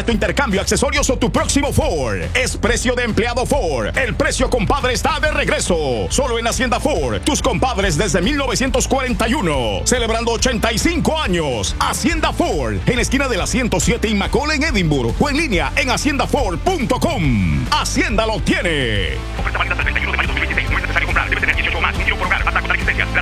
Trae tu intercambio, accesorios o tu próximo Ford. Es precio de empleado Ford. El precio compadre está de regreso. Solo en Hacienda Ford. Tus compadres desde 1941. Celebrando 85 años. Hacienda Ford. En la esquina de la 107 y McCall en Edinburgh. O en línea en haciendaford.com. Hacienda lo tiene. Oferta válida hasta el 31 de mayo de 2026. No es necesario comprar. Debe tener 18 o más. Un tiro por hogar. Hasta agotar existencias.